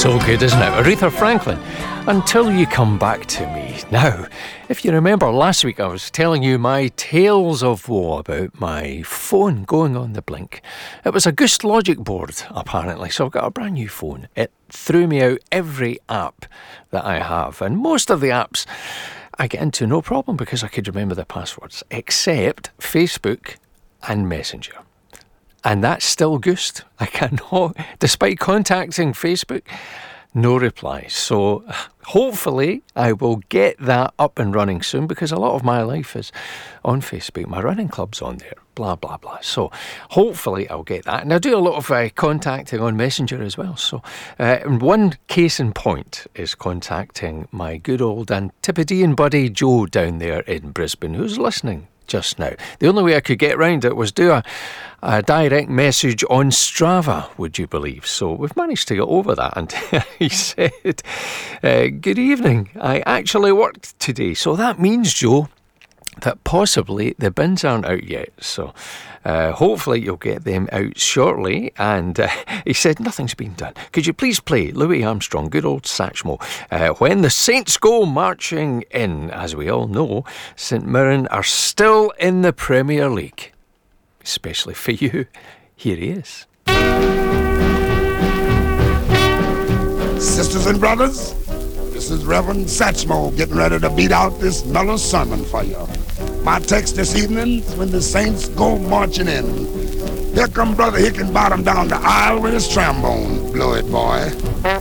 So good, isn't it? Aretha Franklin, Until You Come Back to Me. Now, if you remember last week I was telling you my tales of woe about my phone going on the blink. It was a Goose Logic board, apparently, so I've got a brand new phone. It threw me out every app that I have, and most of the apps I get into no problem because I could remember the passwords, except Facebook and Messenger. And that's still goosed. I cannot, despite contacting Facebook, no reply. So hopefully I will get that up and running soon because a lot of my life is on Facebook. My running club's on there, blah, blah, blah. So hopefully I'll get that. And I do a lot of contacting on Messenger as well. So one case in point is contacting my good old Antipodean buddy Joe down there in Brisbane, who's listening just now. The only way I could get around it was do a direct message on Strava, would you believe? So we've managed to get over that. And he said, good evening, I actually worked today. So that means, Joe, that possibly the bins aren't out yet. So hopefully you'll get them out shortly. And he said, nothing's been done. Could you please play Louis Armstrong, good old Satchmo, When the Saints Go Marching In? As we all know, St Mirren are still in the Premier League. Especially for you. Here he is. Sisters and brothers, this is Reverend Satchmo getting ready to beat out this mellow sermon for you. My text this evening is when the saints go marching in. Here come Brother Hickenbottom down the aisle with his trombone. Blow it, boy.